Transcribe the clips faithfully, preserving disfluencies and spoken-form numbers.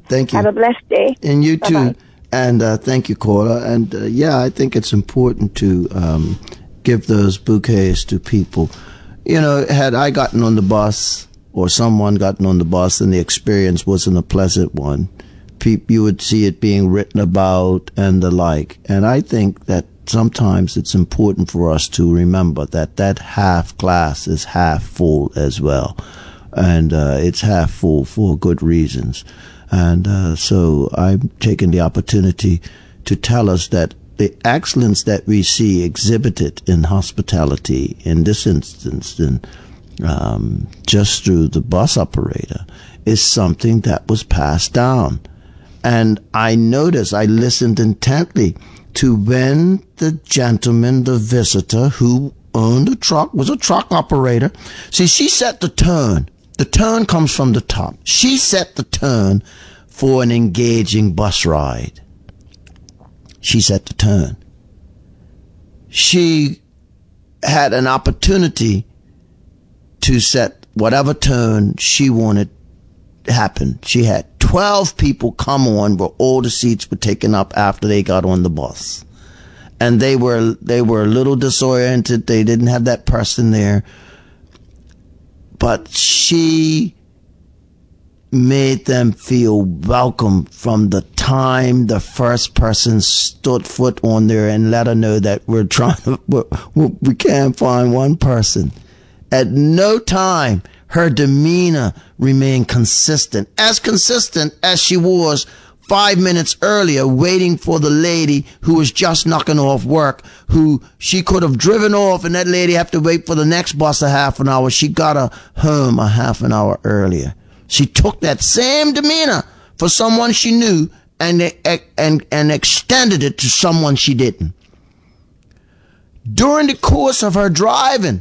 Thank you. Have a blessed day. And you too. Bye-bye. And uh, thank you, caller. And uh, yeah, I think it's important to um, give those bouquets to people. You know, had I gotten on the bus or someone gotten on the bus and the experience wasn't a pleasant one, pe- you would see it being written about and the like. And I think that sometimes it's important for us to remember that that half glass is half full as well. And uh, it's half full for good reasons. And uh, so I'm taking the opportunity to tell us that the excellence that we see exhibited in hospitality, in this instance, in, um, just through the bus operator, is something that was passed down. And I noticed, I listened intently to when the gentleman, the visitor who owned the truck, was a truck operator. See, she set the tone. The tone comes from the top. She set the tone for an engaging bus ride. She set the tone. She had an opportunity to set whatever tone she wanted to happen. She had twelve people come on where all the seats were taken up after they got on the bus. And they were, they were a little disoriented. They didn't have that person there. But she made them feel welcome from the time the first person stood foot on there and let her know that we're trying to, we're, we can't find one person. At no time her demeanor remained consistent, as consistent as she was five minutes earlier waiting for the lady who was just knocking off work, who she could have driven off and that lady have to wait for the next bus a half an hour. She got her home a half an hour earlier. She took that same demeanor for someone she knew and, and, and extended it to someone she didn't. During the course of her driving,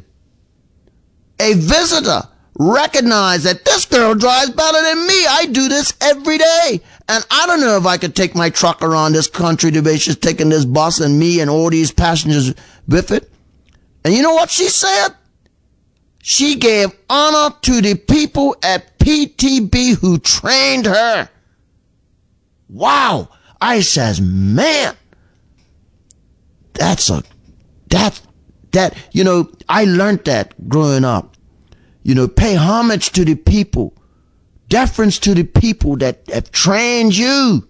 a visitor recognized that this girl drives better than me. I do this every day. And I don't know if I could take my truck around this country the way she's taking this bus and me and all these passengers with it. And you know what she said? She gave honor to the people at P T B who trained her. Wow. I says, man, that's a, that, that, you know, I learned that growing up. You know, pay homage to the people. Deference to the people that have trained you.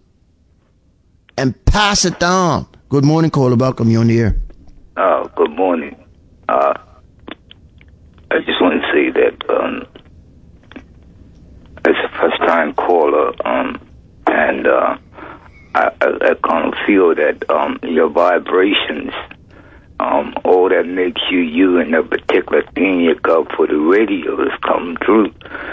And pass it down. Good morning, caller. Welcome. You on the air. Uh, good morning. Uh, I just want to say that um, as a first-time caller, um, and uh, I, I, I kind of feel that um, your vibrations, um, all that makes you you and the particular thing you got for the radio is coming through.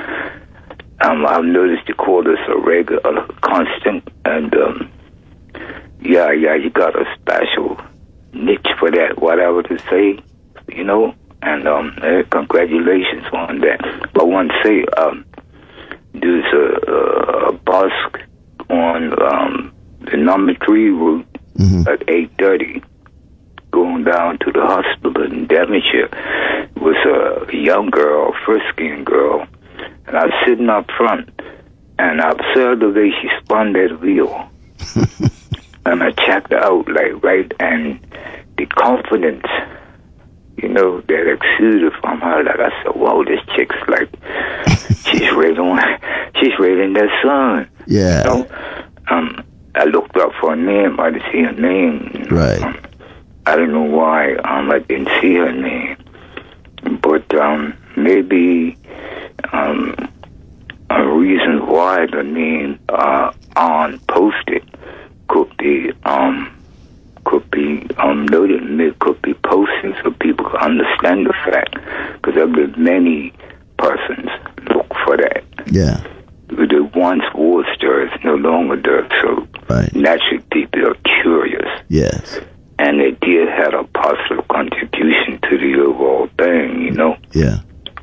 Um, I've noticed you call this a regular, constant, and um, yeah, yeah, you got a special niche for that, whatever to say, you know, and um, uh, congratulations on that. I want to say um, there's a, a, a bus on um, the number three route mm-hmm. at eight thirty going down to the hospital in Devonshire. It was a young girl, first-skin girl, and I was sitting up front, and I observed the way she spun that wheel. And I checked out, like, right, and the confidence, you know, that exuded from her. Like, I said, whoa, this chick's like, she's right on, she's right in that sun. Yeah. You know? Um, I looked up for her name. I didn't see her name. Right. Um, I don't know why um, I didn't see her name. But um, maybe um, a reason why the name uh, on posted could be um, could be um, noted. It could be posting so people can understand the fact. Because there have been many persons look for that. Yeah. The once was there is no longer there. So right. naturally people are curious. Yes. And it did have a positive contribution to the overall thing, you know. Yeah.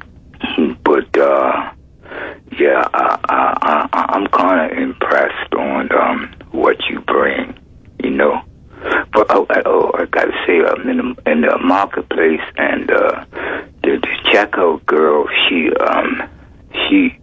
But uh, yeah, I, I, I, I'm kind of impressed on um, what you bring, you know. But oh, I, oh, I gotta say, I'm in the, in the marketplace, and uh, the, the checkout girl, she um, she